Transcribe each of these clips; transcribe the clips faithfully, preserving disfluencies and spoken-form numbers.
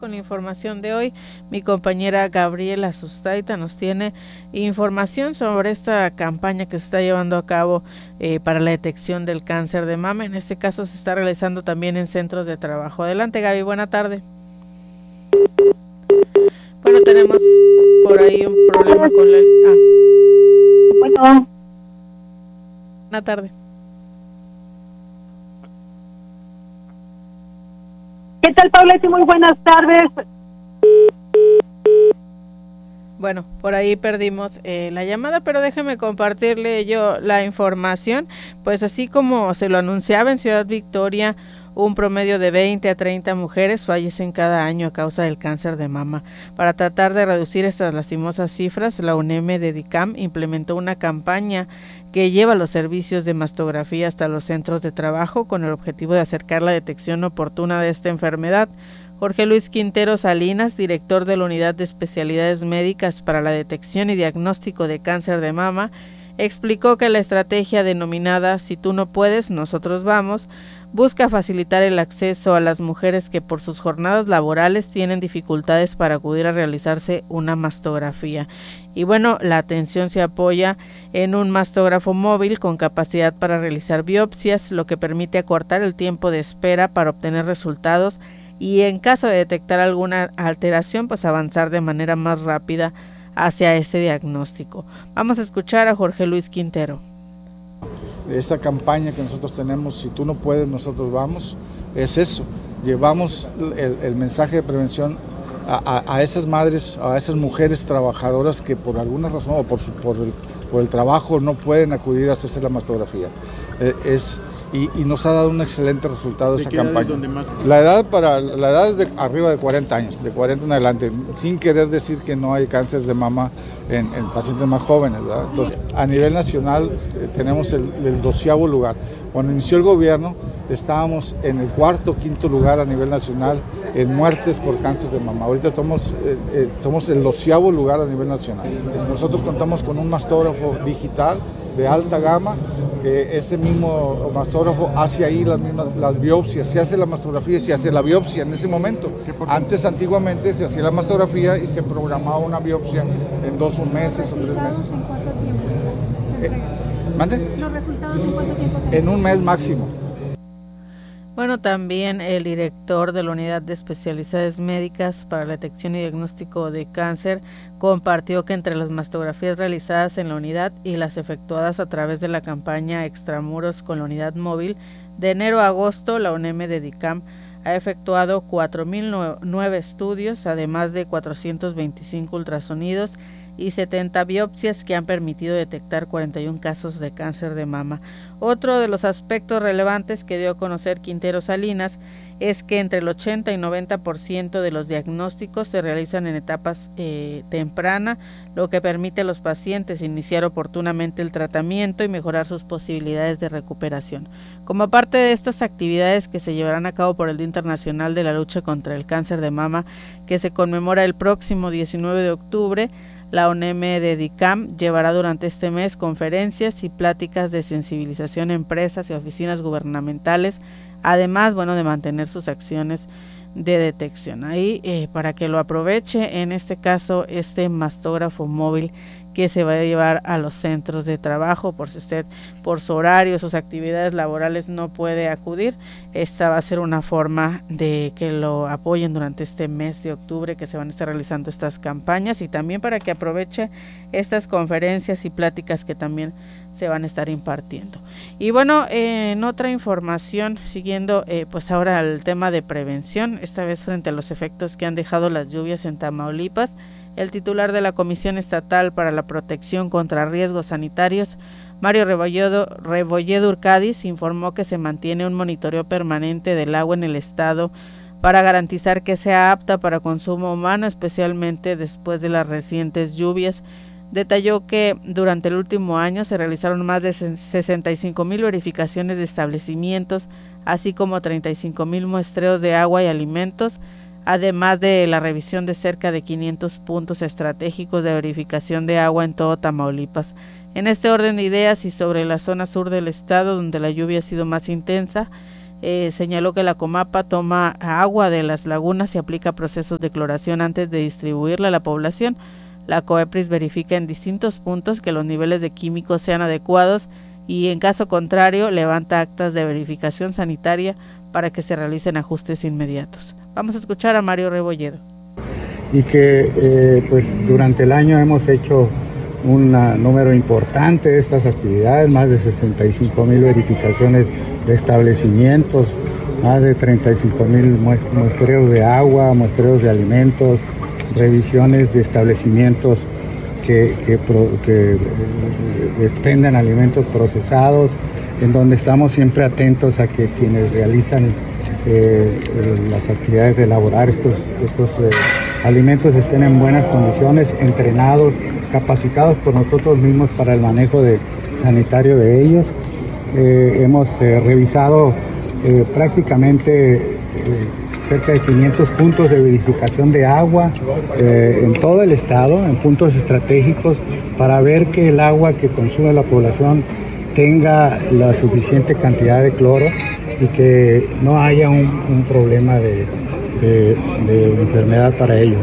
con la información de hoy. Mi compañera Gabriela Sustaita nos tiene información sobre esta campaña que se está llevando a cabo eh, para la detección del cáncer de mama. En este caso se está realizando también en centros de trabajo. Adelante, Gaby, buena tarde. Bueno, tenemos por ahí un problema con la... Ah. Bueno. Buena tarde. ¿Qué tal, Paulette? Muy buenas tardes. Bueno, por ahí perdimos eh, la llamada, pero déjeme compartirle yo la información. Pues así como se lo anunciaba, en Ciudad Victoria, un promedio de veinte a treinta mujeres fallecen cada año a causa del cáncer de mama. Para tratar de reducir estas lastimosas cifras, la UNEM de DICAM implementó una campaña que lleva los servicios de mastografía hasta los centros de trabajo con el objetivo de acercar la detección oportuna de esta enfermedad. Jorge Luis Quintero Salinas, director de la Unidad de Especialidades Médicas para la Detección y Diagnóstico de Cáncer de Mama, explicó que la estrategia denominada Si tú no puedes, nosotros vamos, busca facilitar el acceso a las mujeres que por sus jornadas laborales tienen dificultades para acudir a realizarse una mastografía. Y bueno, la atención se apoya en un mastógrafo móvil con capacidad para realizar biopsias, lo que permite acortar el tiempo de espera para obtener resultados y en caso de detectar alguna alteración, pues avanzar de manera más rápida hacia ese diagnóstico. Vamos a escuchar a Jorge Luis Quintero. Esta campaña que nosotros tenemos, Si tú no puedes, nosotros vamos, es eso, llevamos el, el mensaje de prevención a, a, a esas madres, a esas mujeres trabajadoras que por alguna razón o por, su, por, el, por el trabajo no pueden acudir a hacerse la mastografía. Eh, es... Y, y nos ha dado un excelente resultado esa campaña. Más... La edad para la edad es de arriba de cuarenta años, de cuarenta en adelante, sin querer decir que no hay cáncer de mama en, en pacientes más jóvenes, ¿verdad? Entonces, a nivel nacional eh, tenemos el, el doceavo lugar. Cuando inició el gobierno estábamos en el cuarto, quinto lugar a nivel nacional en muertes por cáncer de mama. Ahorita estamos, eh, eh, somos el doceavo lugar a nivel nacional. Nosotros contamos con un mastógrafo digital de alta gama, que ese mismo mastógrafo hace ahí las mismas las biopsias, se hace la mastografía y se hace la biopsia en ese momento. Antes, antiguamente, se hacía la mastografía y se programaba una biopsia en dos meses o tres meses. ¿En cuánto tiempo se, se entregan? Eh, ¿Mande? ¿Los resultados en cuánto tiempo se entregan? En un mes máximo. Bueno, también el director de la Unidad de Especialidades Médicas para la Detección y Diagnóstico de Cáncer compartió que entre las mastografías realizadas en la unidad y las efectuadas a través de la campaña Extramuros con la unidad móvil, de enero a agosto la UNEM de DICAM ha efectuado cuatro mil nueve estudios, además de cuatrocientos veinticinco ultrasonidos y setenta biopsias que han permitido detectar cuarenta y un casos de cáncer de mama. Otro de los aspectos relevantes que dio a conocer Quintero Salinas es que entre el ochenta y noventa por ciento de los diagnósticos se realizan en etapas eh, tempranas, lo que permite a los pacientes iniciar oportunamente el tratamiento y mejorar sus posibilidades de recuperación. Como parte de estas actividades que se llevarán a cabo por el Día Internacional de la Lucha contra el Cáncer de Mama, que se conmemora el próximo diecinueve de octubre, la UNEM de DICAM llevará durante este mes conferencias y pláticas de sensibilización a empresas y oficinas gubernamentales, además, bueno, de mantener sus acciones de detección. Ahí, eh, para que lo aproveche, en este caso, este mastógrafo móvil que se va a llevar a los centros de trabajo, por si usted por su horario, sus actividades laborales no puede acudir, esta va a ser una forma de que lo apoyen durante este mes de octubre que se van a estar realizando estas campañas y también para que aproveche estas conferencias y pláticas que también se van a estar impartiendo. Y bueno, eh, en otra información, siguiendo eh, pues ahora el tema de prevención, esta vez frente a los efectos que han dejado las lluvias en Tamaulipas, el titular de la Comisión Estatal para la Protección contra Riesgos Sanitarios, Mario Rebolledo, Rebolledo Urcadis, informó que se mantiene un monitoreo permanente del agua en el estado para garantizar que sea apta para consumo humano, especialmente después de las recientes lluvias. Detalló que durante el último año se realizaron más de sesenta y cinco mil verificaciones de establecimientos, así como treinta y cinco mil muestreos de agua y alimentos, además de la revisión de cerca de quinientos puntos estratégicos de verificación de agua en todo Tamaulipas. En este orden de ideas y sobre la zona sur del estado, donde la lluvia ha sido más intensa, Eh, señaló que la Comapa toma agua de las lagunas y aplica procesos de cloración antes de distribuirla a la población. La COEPRIS verifica en distintos puntos que los niveles de químicos sean adecuados y en caso contrario levanta actas de verificación sanitaria para que se realicen ajustes inmediatos. Vamos a escuchar a Mario Rebolledo. Y que eh, pues durante el año hemos hecho un número importante de estas actividades, más de sesenta y cinco mil verificaciones de establecimientos, más de treinta y cinco mil muestreos de agua, muestreos de alimentos, revisiones de establecimientos que, que, que expenden alimentos procesados, en donde estamos siempre atentos a que quienes realizan eh, las actividades de elaborar estos, estos eh, alimentos estén en buenas condiciones, entrenados, capacitados por nosotros mismos para el manejo de, sanitario de ellos. Eh, hemos eh, revisado eh, prácticamente eh, cerca de quinientos puntos de verificación de agua eh, en todo el estado, en puntos estratégicos, para ver que el agua que consume la población tenga la suficiente cantidad de cloro y que no haya un, un problema de, de, de enfermedad para ellos.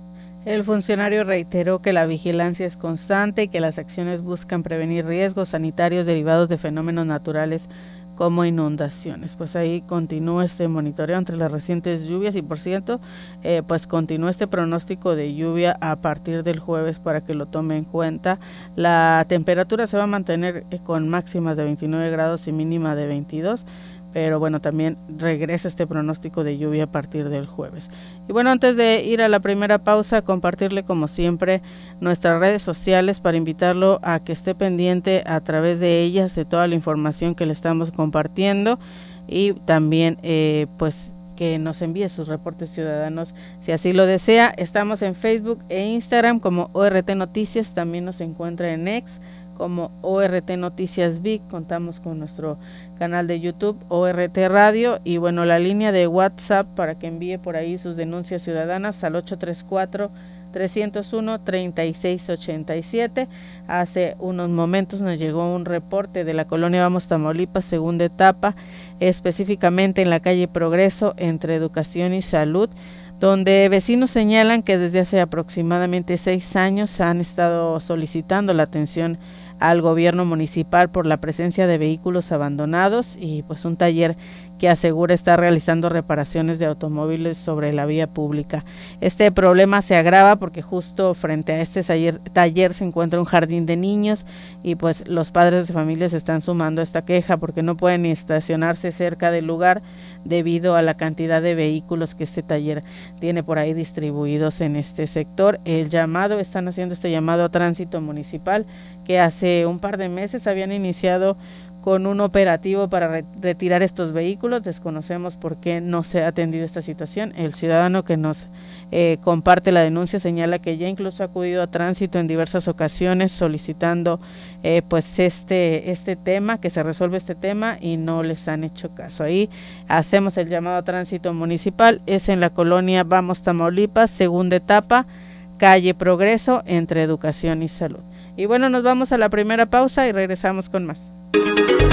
El funcionario reiteró que la vigilancia es constante y que las acciones buscan prevenir riesgos sanitarios derivados de fenómenos naturales como inundaciones. Pues ahí continúa este monitoreo entre las recientes lluvias y por cierto, eh, pues continúa este pronóstico de lluvia a partir del jueves para que lo tome en cuenta. La temperatura se va a mantener con máximas de veintinueve grados y mínima de veintidós. Pero bueno, también regresa este pronóstico de lluvia a partir del jueves. Y bueno, antes de ir a la primera pausa, compartirle como siempre nuestras redes sociales para invitarlo a que esté pendiente a través de ellas de toda la información que le estamos compartiendo y también eh, pues que nos envíe sus reportes ciudadanos si así lo desea. Estamos en Facebook e Instagram como O R T Noticias, también nos encuentra en X como O R T Noticias Vic, contamos con nuestro canal de YouTube O R T Radio y bueno, la línea de WhatsApp para que envíe por ahí sus denuncias ciudadanas al ocho tres cuatro, tres cero uno, tres seis ocho siete. Hace unos momentos nos llegó un reporte de la colonia Vamos Tamaulipas, segunda etapa, específicamente en la calle Progreso entre Educación y Salud, donde vecinos señalan que desde hace aproximadamente seis años han estado solicitando la atención al gobierno municipal por la presencia de vehículos abandonados y pues un taller que asegura estar realizando reparaciones de automóviles sobre la vía pública. Este problema se agrava porque justo frente a este taller, taller se encuentra un jardín de niños y pues los padres de familia se están sumando a esta queja porque no pueden ni estacionarse cerca del lugar debido a la cantidad de vehículos que este taller tiene por ahí distribuidos en este sector. El llamado, están haciendo este llamado a Tránsito Municipal, que hace un par de meses habían iniciado con un operativo para re- retirar estos vehículos. Desconocemos por qué no se ha atendido esta situación. El ciudadano que nos eh, comparte la denuncia señala que ya incluso ha acudido a Tránsito en diversas ocasiones solicitando eh, pues este, este tema, que se resuelva este tema y no les han hecho caso. Ahí hacemos el llamado a Tránsito Municipal, es en la colonia Vamos Tamaulipas, segunda etapa, calle Progreso entre Educación y Salud. Y bueno, nos vamos a la primera pausa y regresamos con más.